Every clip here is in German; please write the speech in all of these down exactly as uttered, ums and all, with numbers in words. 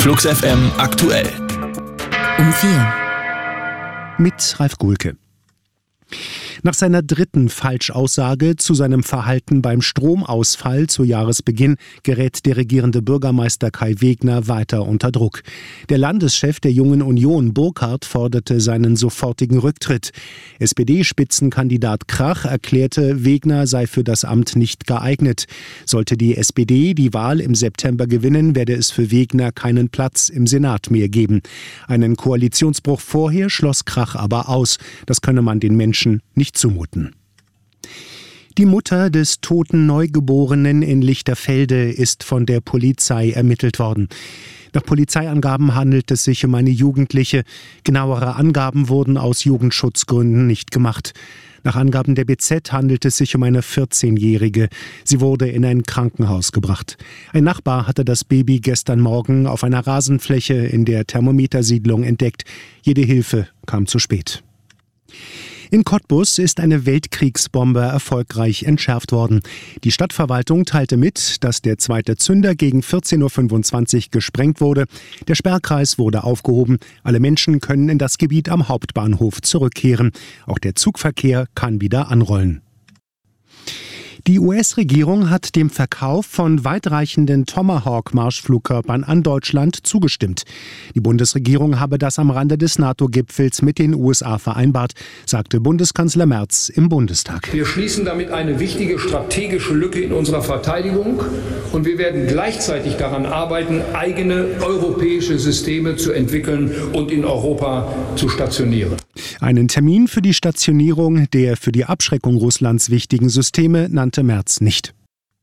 Flux F M aktuell. Um vier. Mit Ralf Gulke. Nach seiner dritten Falschaussage zu seinem Verhalten beim Stromausfall zu Jahresbeginn gerät der regierende Bürgermeister Kai Wegner weiter unter Druck. Der Landeschef der Jungen Union, Burkhardt, forderte seinen sofortigen Rücktritt. S P D-Spitzenkandidat Krach erklärte, Wegner sei für das Amt nicht geeignet. Sollte die S P D die Wahl im September gewinnen, werde es für Wegner keinen Platz im Senat mehr geben. Einen Koalitionsbruch vorher schloss Krach aber aus. Das könne man den Menschen nicht zumuten. Die Mutter des toten Neugeborenen in Lichterfelde ist von der Polizei ermittelt worden. Nach Polizeiangaben handelt es sich um eine Jugendliche. Genauere Angaben wurden aus Jugendschutzgründen nicht gemacht. Nach Angaben der B Z handelt es sich um eine vierzehnjährige. Sie wurde in ein Krankenhaus gebracht. Ein Nachbar hatte das Baby gestern Morgen auf einer Rasenfläche in der Thermometersiedlung entdeckt. Jede Hilfe kam zu spät. In Cottbus ist eine Weltkriegsbombe erfolgreich entschärft worden. Die Stadtverwaltung teilte mit, dass der zweite Zünder gegen vierzehn Uhr fünfundzwanzig gesprengt wurde. Der Sperrkreis wurde aufgehoben. Alle Menschen können in das Gebiet am Hauptbahnhof zurückkehren. Auch der Zugverkehr kann wieder anrollen. Die U S-Regierung hat dem Verkauf von weitreichenden Tomahawk-Marschflugkörpern an Deutschland zugestimmt. Die Bundesregierung habe das am Rande des NATO-Gipfels mit den U S A vereinbart, sagte Bundeskanzler Merz im Bundestag. Wir schließen damit eine wichtige strategische Lücke in unserer Verteidigung und wir werden gleichzeitig daran arbeiten, eigene europäische Systeme zu entwickeln und in Europa zu stationieren. Einen Termin für die Stationierung der für die Abschreckung Russlands wichtigen Systeme nannte Merz nicht.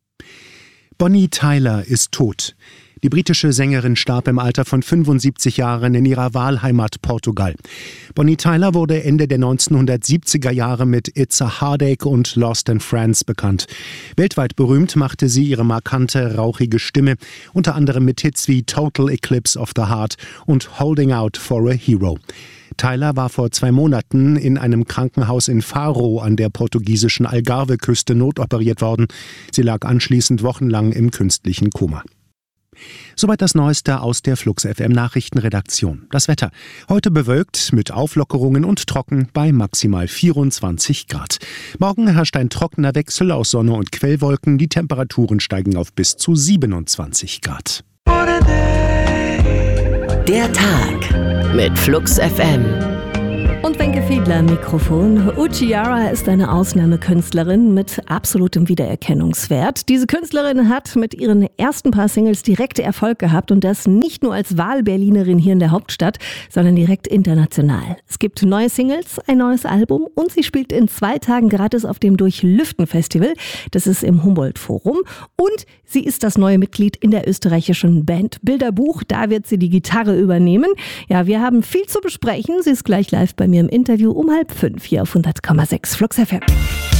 Bonnie Tyler ist tot. Die britische Sängerin starb im Alter von fünfundsiebzig Jahren in ihrer Wahlheimat Portugal. Bonnie Tyler wurde Ende der neunzehnhundertsiebziger Jahre mit It's a Heartache und Lost in France bekannt. Weltweit berühmt machte sie ihre markante, rauchige Stimme, unter anderem mit Hits wie Total Eclipse of the Heart und Holding Out for a Hero. Tyler war vor zwei Monaten in einem Krankenhaus in Faro an der portugiesischen Algarve-Küste notoperiert worden. Sie lag anschließend wochenlang im künstlichen Koma. Soweit das Neueste aus der Flux F M Nachrichtenredaktion. Das Wetter. Heute bewölkt mit Auflockerungen und trocken bei maximal vierundzwanzig Grad. Morgen herrscht ein trockener Wechsel aus Sonne und Quellwolken. Die Temperaturen steigen auf bis zu siebenundzwanzig Grad. Der Tag mit Flux F M. Und Wenke Fiedler am Mikrofon. Uchiara ist eine Ausnahmekünstlerin mit absolutem Wiedererkennungswert. Diese Künstlerin hat mit ihren ersten paar Singles direkt Erfolg gehabt und das nicht nur als Wahlberlinerin hier in der Hauptstadt, sondern direkt international. Es gibt neue Singles, ein neues Album und sie spielt in zwei Tagen gratis auf dem Durchlüften-Festival. Das ist im Humboldt-Forum. Und sie ist das neue Mitglied in der österreichischen Band Bilderbuch. Da wird sie die Gitarre übernehmen. Ja, wir haben viel zu besprechen. Sie ist gleich live bei mir im Interview um halb fünf hier auf hundert Komma sechs Flux F M.